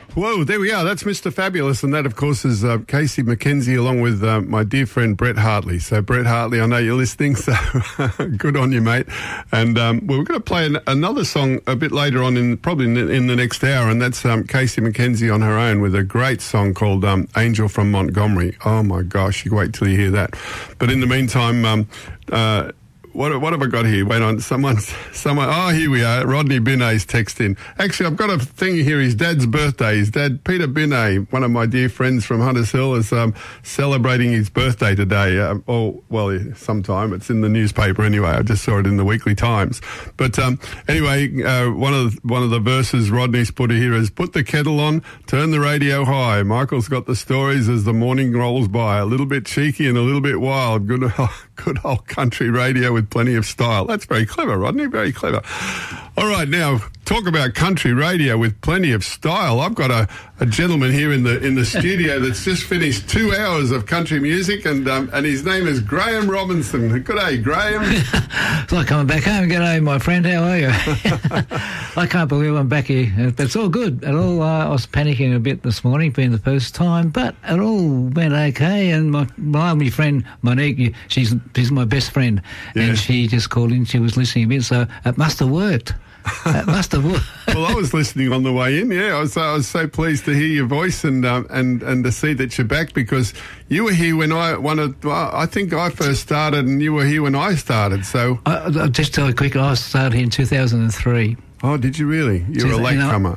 Whoa, there we are. That's Mr. Fabulous. And that, of course, is Casey McKenzie along with my dear friend Brett Hartley. So, Brett Hartley, I know you're listening, so good on you, mate. And we're going to play another song a bit later on, probably in the next hour, and that's Casey McKenzie on her own with a great song called Angel from Montgomery. Oh, my gosh, you wait till you hear that. But in the meantime, what have I got here? Wait on, someone. Oh, here we are. Rodney Binay's texting. Actually, I've got a thing here. His dad's birthday. His dad, Peter Binay, one of my dear friends from Hunters Hill, is celebrating his birthday today. Sometime. It's in the newspaper anyway. I just saw it in the Weekly Times. But anyway, one of the verses Rodney's put here is, put the kettle on, turn the radio high. Michael's got the stories as the morning rolls by. A little bit cheeky and a little bit wild. Good old country radio with plenty of style. That's very clever, Rodney, very clever. All right, now, talk about country radio with plenty of style. I've got a gentleman here in the studio that's just finished 2 hours of country music, and his name is Graham Robinson. Good day, Graham. It's like coming back home. G'day, my friend. How are you? I can't believe I'm back here. But it's all good. I was panicking a bit this morning, being the first time, but it all went okay. And my lovely friend, Monique, she's my best friend, and she just called in. She was listening a bit, so it must have worked. It must have worked. Well, I was listening on the way in. Yeah, I was so pleased to hear your voice and to see that you're back, because you were here when I think I first started, and you were here when I started. So I'll just tell you quick. I started here in 2003. Oh, did you really? You're a latecomer.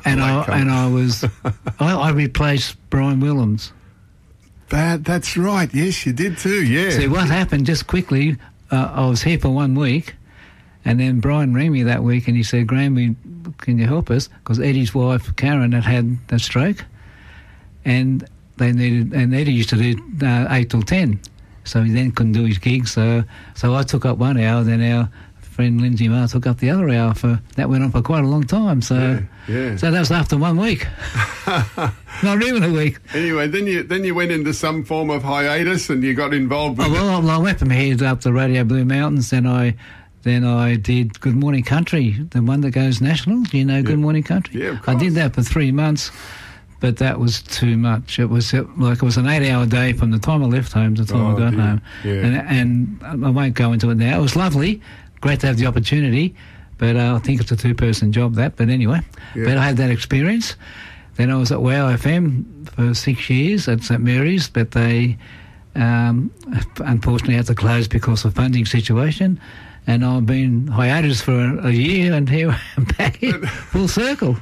I replaced Brian Williams. That's right. Yes, you did too. Yeah. See, what happened just quickly? I was here for 1 week. And then Brian rang me that week and he said, Graham, can you help us? Because Eddie's wife, Karen, had a stroke, and Eddie used to do 8 till 10. So he then couldn't do his gig. So I took up 1 hour, then our friend Lindsay Marr took up the other hour. That went on for quite a long time. So that was after 1 week. Not even a week. Anyway, then you went into some form of hiatus and you got involved with I went from here up to Radio Blue Mountains, Then I did Good Morning Country, the one that goes national. Do you know Good Morning Country? Yeah, of course. I did that for 3 months, but that was too much. It was an 8-hour day from the time I left home to the time I got home. Yeah. And I won't go into it now. It was lovely, great to have the opportunity, but I think it's a 2-person job, that. But anyway, but I had that experience. Then I was at WOW FM for 6 years at St Mary's, but they unfortunately had to close because of funding situation. And I've been hiatus for a year, and here I'm back in full circle.